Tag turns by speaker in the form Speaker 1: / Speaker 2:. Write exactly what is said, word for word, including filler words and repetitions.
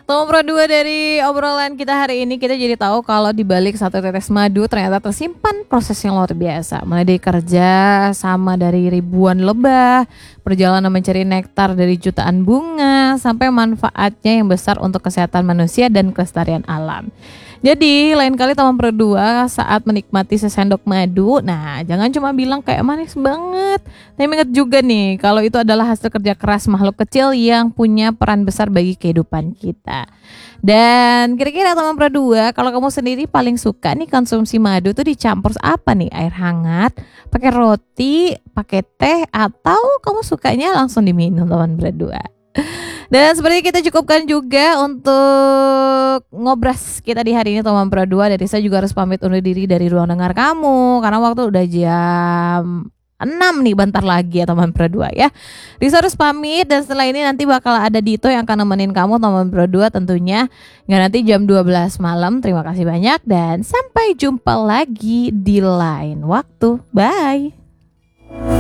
Speaker 1: Tomo Pro dua dari obrolan kita hari ini, kita jadi tahu kalau di balik satu tetes madu ternyata tersimpan proses yang luar biasa. Mulai dari kerja sama dari ribuan lebah, perjalanan mencari nektar dari jutaan bunga, sampai manfaatnya yang besar untuk kesehatan manusia dan kelestarian alam. Jadi lain kali Tomo Pro dua saat menikmati sesendok madu, nah jangan cuma bilang kayak manis banget, tapi ingat juga nih kalau itu adalah hasil kerja keras makhluk kecil yang punya peran besar bagi kehidupan kita. Dan kira-kira Tomo Pro dua, kalau kamu sendiri paling suka nih konsumsi madu tuh dicampur apa nih? Air hangat, pakai roti, pakai teh, atau kamu sukanya langsung diminum Tomo Pro dua? Dan seperti kita cukupkan juga untuk ngobras kita di hari ini Tomo Pro dua. Dari saya juga harus pamit undur diri dari ruang dengar kamu, karena waktu udah jam enam nih, bentar lagi ya Tomo Pro dua ya. Risa harus pamit, dan setelah ini nanti bakal ada Dito yang akan nemenin kamu Tomo Pro dua tentunya. Nggak nanti jam dua belas malam. Terima kasih banyak dan sampai jumpa lagi di lain waktu. Bye.